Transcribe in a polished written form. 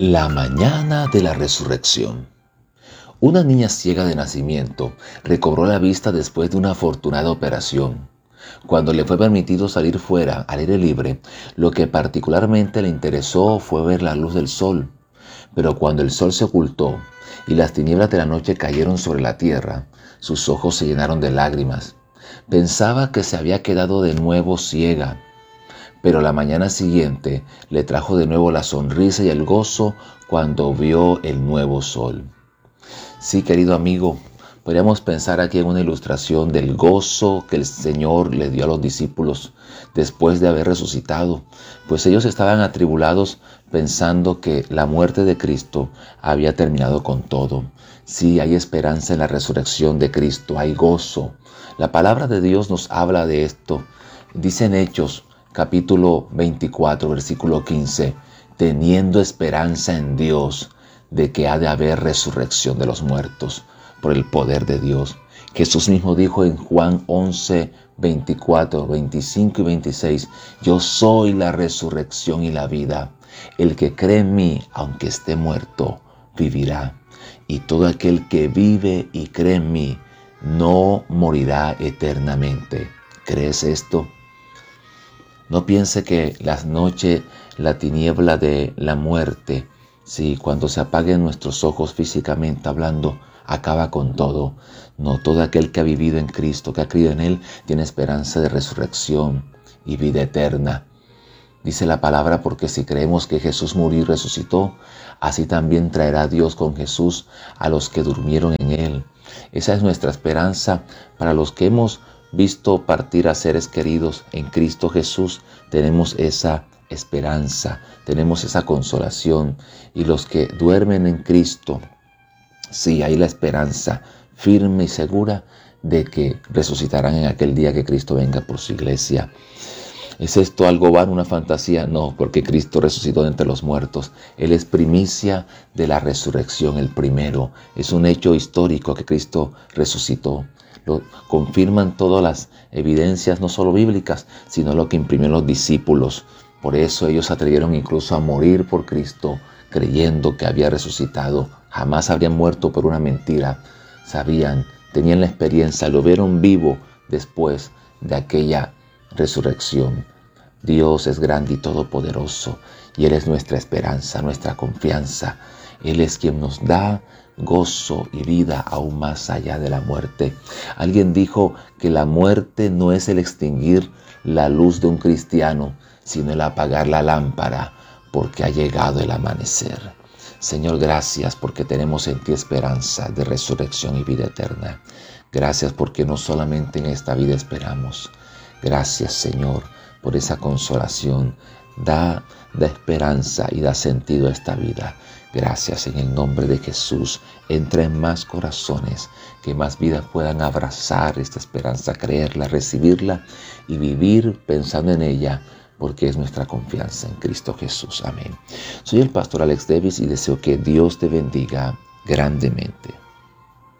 La mañana de la resurrección. Una niña ciega de nacimiento recobró la vista después de una afortunada operación. Cuando le fue permitido salir fuera al aire libre, lo que particularmente le interesó fue ver la luz del sol. Pero cuando el sol se ocultó y las tinieblas de la noche cayeron sobre la tierra, sus ojos se llenaron de lágrimas. Pensaba que se había quedado de nuevo ciega. Pero la mañana siguiente le trajo de nuevo la sonrisa y el gozo cuando vio el nuevo sol. Sí, querido amigo, podríamos pensar aquí en una ilustración del gozo que el Señor le dio a los discípulos después de haber resucitado, pues ellos estaban atribulados pensando que la muerte de Cristo había terminado con todo. Sí, hay esperanza en la resurrección de Cristo, hay gozo. La palabra de Dios nos habla de esto. Dice en Hechos, capítulo 24, versículo 15, teniendo esperanza en Dios de que ha de haber resurrección de los muertos por el poder de Dios. Jesús mismo dijo en Juan 11, 24, 25 y 26, yo soy la resurrección y la vida. El que cree en mí, aunque esté muerto, vivirá. Y todo aquel que vive y cree en mí, no morirá eternamente. ¿Crees esto? No piense que las noches, la tiniebla de la muerte, sí, cuando se apaguen nuestros ojos físicamente hablando, acaba con todo. No, todo aquel que ha vivido en Cristo, que ha creído en Él, tiene esperanza de resurrección y vida eterna. Dice la palabra, porque si creemos que Jesús murió y resucitó, así también traerá Dios con Jesús a los que durmieron en Él. Esa es nuestra esperanza para los que hemos visto partir a seres queridos en Cristo Jesús. Tenemos esa esperanza, tenemos esa consolación. Y los que duermen en Cristo, sí, hay la esperanza firme y segura de que resucitarán en aquel día que Cristo venga por su iglesia. ¿Es esto algo vano, una fantasía? No, porque Cristo resucitó de entre los muertos. Él es primicia de la resurrección, el primero. Es un hecho histórico que Cristo resucitó. Lo confirman todas las evidencias, no solo bíblicas, sino lo que imprimieron los discípulos. Por eso ellos se atrevieron incluso a morir por Cristo, creyendo que había resucitado. Jamás habrían muerto por una mentira. Sabían, tenían la experiencia, lo vieron vivo después de aquella resurrección. Dios es grande y todopoderoso, y Él es nuestra esperanza, nuestra confianza. Él es quien nos da gozo y vida aún más allá de la muerte. Alguien dijo que la muerte no es el extinguir la luz de un cristiano, sino el apagar la lámpara, porque ha llegado el amanecer. Señor, gracias porque tenemos en ti esperanza de resurrección y vida eterna. Gracias porque no solamente en esta vida esperamos. Gracias, Señor, por esa consolación. Da esperanza y da sentido a esta vida. Gracias en el nombre de Jesús. Entra en más corazones, que más vidas puedan abrazar esta esperanza, creerla, recibirla y vivir pensando en ella, porque es nuestra confianza en Cristo Jesús. Amén. Soy el pastor Alex Davis y deseo que Dios te bendiga grandemente.